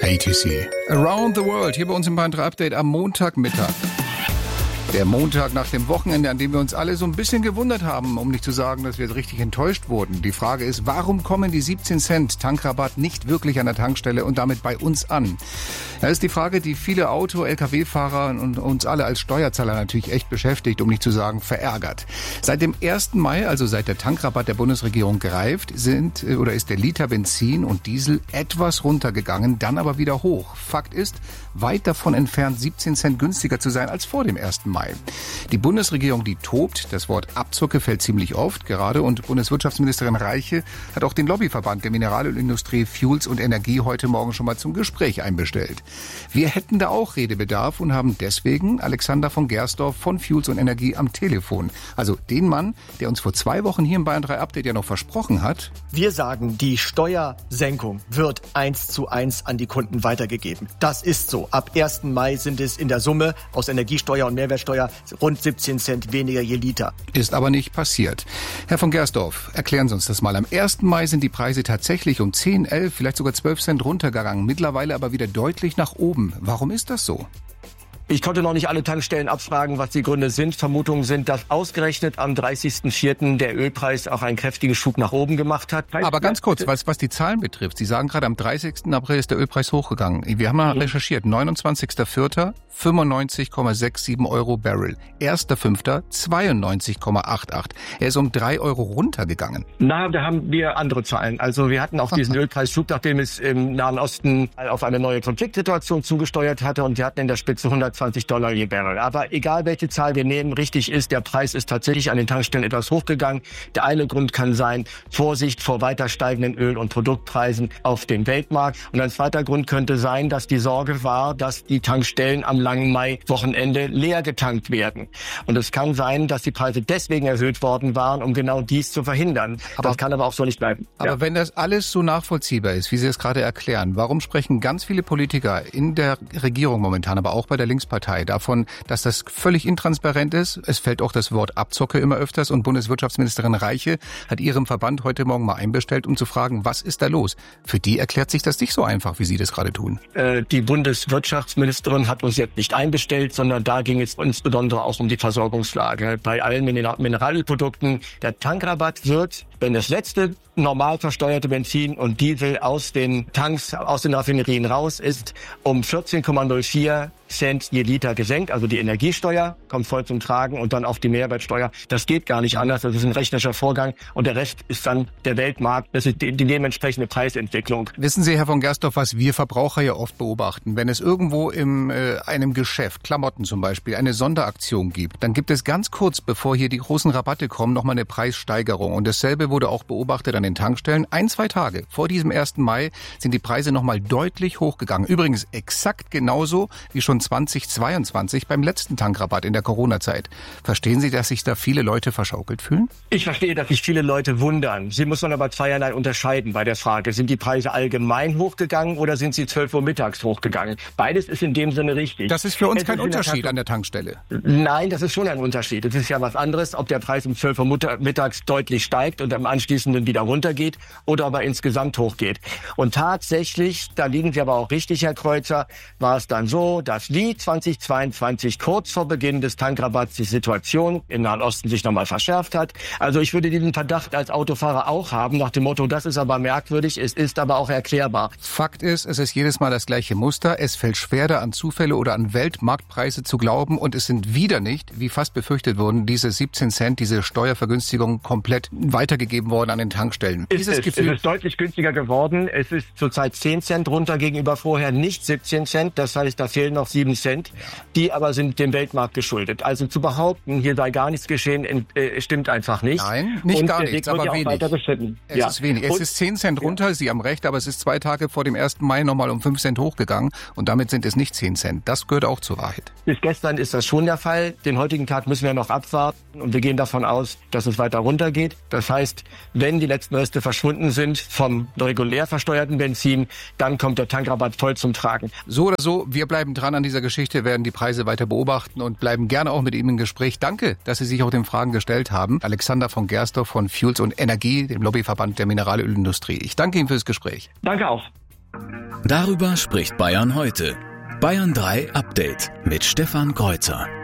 ATC. Around the World, hier bei uns im Bayern 3 Update am Montagmittag. Der Montag nach dem Wochenende, an dem wir uns alle so ein bisschen gewundert haben, um nicht zu sagen, dass wir richtig enttäuscht wurden. Die Frage ist, warum kommen die 17 Cent Tankrabatt nicht wirklich an der Tankstelle und damit bei uns an? Das ist die Frage, die viele Lkw-Fahrer und uns alle als Steuerzahler natürlich echt beschäftigt, um nicht zu sagen verärgert. Seit dem 1. Mai, also seit der Tankrabatt der Bundesregierung greift, ist der Liter Benzin und Diesel etwas runtergegangen, dann aber wieder hoch. Fakt ist, weit davon entfernt, 17 Cent günstiger zu sein als vor dem 1. Mai. Die Bundesregierung, die tobt, das Wort Abzocke fällt ziemlich oft gerade, und Bundeswirtschaftsministerin Reiche hat auch den Lobbyverband der Mineralölindustrie Fuels und Energie heute Morgen schon mal zum Gespräch einbestellt. Wir hätten da auch Redebedarf und haben deswegen Alexander von Gersdorf von Fuels und Energie am Telefon. Also den Mann, der uns vor 2 Wochen hier im Bayern 3 Update ja noch versprochen hat. Wir sagen, die Steuersenkung wird 1:1 an die Kunden weitergegeben. Das ist so. Ab 1. Mai sind es in der Summe aus Energiesteuer und Mehrwertsteuer rund 17 Cent weniger je Liter. Ist aber nicht passiert. Herr von Gersdorf, erklären Sie uns das mal. Am 1. Mai sind die Preise tatsächlich um 10, 11, vielleicht sogar 12 Cent runtergegangen, mittlerweile aber wieder deutlich nach oben. Warum ist das so? Ich konnte noch nicht alle Tankstellen abfragen, was die Gründe sind. Vermutungen sind, dass ausgerechnet am 30.04. der Ölpreis auch einen kräftigen Schub nach oben gemacht hat. Aber ganz kurz, was die Zahlen betrifft. Sie sagen gerade, am 30. April ist der Ölpreis hochgegangen. Wir haben mal recherchiert. 29.04. 95,67 Euro Barrel. 1.05. 92,88. Er ist um 3 Euro runtergegangen. Na, da haben wir andere Zahlen. Also wir hatten auch diesen Ölpreisschub, nachdem es im Nahen Osten auf eine neue Konfliktsituation zugesteuert hatte, und wir hatten in der Spitze $120 je Barrel. Aber egal welche Zahl wir nehmen, richtig ist, der Preis ist tatsächlich an den Tankstellen etwas hochgegangen. Der eine Grund kann sein, Vorsicht vor weiter steigenden Öl- und Produktpreisen auf dem Weltmarkt. Und ein zweiter Grund könnte sein, dass die Sorge war, dass die Tankstellen am langen Mai-Wochenende leer getankt werden. Und es kann sein, dass die Preise deswegen erhöht worden waren, um genau dies zu verhindern. Das kann aber auch so nicht bleiben. Aber wenn das alles so nachvollziehbar ist, wie Sie es gerade erklären, warum sprechen ganz viele Politiker in der Regierung momentan, aber auch bei der Linkspartei davon, dass das völlig intransparent ist? Es fällt auch das Wort Abzocke immer öfters, und Bundeswirtschaftsministerin Reiche hat ihrem Verband heute Morgen mal einbestellt, um zu fragen, was ist da los? Für die erklärt sich das nicht so einfach, wie Sie das gerade tun. Die Bundeswirtschaftsministerin hat uns jetzt nicht einbestellt, sondern da ging es insbesondere auch um die Versorgungslage. Bei allen Mineralölprodukten, der Tankrabatt wird, wenn das letzte normal versteuerte Benzin und Diesel aus den Tanks, aus den Raffinerien raus ist, um 14,04 Cent je Liter gesenkt. Also die Energiesteuer kommt voll zum Tragen und dann auch die Mehrwertsteuer. Das geht gar nicht anders. Das ist ein rechnerischer Vorgang, und der Rest ist dann der Weltmarkt. Das ist die dementsprechende Preisentwicklung. Wissen Sie, Herr von Gersdorf, was wir Verbraucher ja oft beobachten? Wenn es irgendwo in einem Geschäft, Klamotten zum Beispiel, eine Sonderaktion gibt, dann gibt es ganz kurz, bevor hier die großen Rabatte kommen, nochmal eine Preissteigerung. Und dasselbe wurde auch beobachtet an den Tankstellen. 1-2 Tage vor diesem 1. Mai sind die Preise nochmal deutlich hochgegangen. Übrigens exakt genauso wie schon 2022 beim letzten Tankrabatt in der Corona-Zeit. Verstehen Sie, dass sich da viele Leute verschaukelt fühlen? Ich verstehe, dass sich viele Leute wundern. Sie muss man aber zweierlei unterscheiden bei der Frage. Sind die Preise allgemein hochgegangen oder sind sie 12 Uhr mittags hochgegangen? Beides ist in dem Sinne richtig. Das ist für uns kein Unterschied an der Tankstelle. Nein, das ist schon ein Unterschied. Es ist ja was anderes, ob der Preis um 12 Uhr mittags deutlich steigt und am anschließenden wieder runtergeht oder ob er insgesamt hochgeht. Und tatsächlich, da liegen Sie aber auch richtig, Herr Kreuzer, war es dann so, dass wie 2022 kurz vor Beginn des Tankrabatts die Situation im Nahen Osten sich nochmal verschärft hat. Also ich würde diesen Verdacht als Autofahrer auch haben, nach dem Motto, das ist aber merkwürdig, es ist aber auch erklärbar. Fakt ist, es ist jedes Mal das gleiche Muster. Es fällt schwer, da an Zufälle oder an Weltmarktpreise zu glauben, und es sind wieder nicht, wie fast befürchtet wurden, diese 17 Cent, diese Steuervergünstigung komplett weitergegeben worden an den Tankstellen. Es ist deutlich günstiger geworden. Es ist zurzeit 10 Cent runter gegenüber vorher, nicht 17 Cent. Das heißt, da fehlen noch 7 Cent. Die aber sind dem Weltmarkt geschuldet. Also zu behaupten, hier sei gar nichts geschehen, stimmt einfach nicht. Nein, nicht gar nichts, aber wenig. Es ist wenig. Es ist 10 Cent runter, Sie haben recht, aber es ist 2 Tage vor dem 1. Mai nochmal um 5 Cent hochgegangen, und damit sind es nicht 10 Cent. Das gehört auch zur Wahrheit. Bis gestern ist das schon der Fall. Den heutigen Tag müssen wir noch abwarten, und wir gehen davon aus, dass es weiter runtergeht. Das heißt, wenn die letzten Reste verschwunden sind vom regulär versteuerten Benzin, dann kommt der Tankrabatt voll zum Tragen. So oder so, wir bleiben dran an dieser Geschichte, werden die Preise weiter beobachten und bleiben gerne auch mit Ihnen im Gespräch. Danke, dass Sie sich auch den Fragen gestellt haben. Alexander von Gersdorf von Fuels und Energie, dem Lobbyverband der Mineralölindustrie. Ich danke Ihnen fürs Gespräch. Danke auch. Darüber spricht Bayern heute. Bayern 3 Update mit Stefan Kreuzer.